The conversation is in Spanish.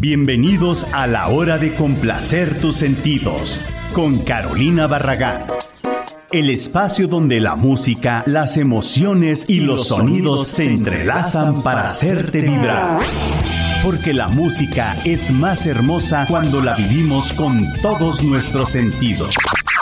Bienvenidos a la hora de complacer tus sentidos con Carolina Barragán. El espacio donde la música, las emociones y los sonidos se entrelazan para hacerte vibrar. Porque la música es más hermosa cuando la vivimos con todos nuestros sentidos.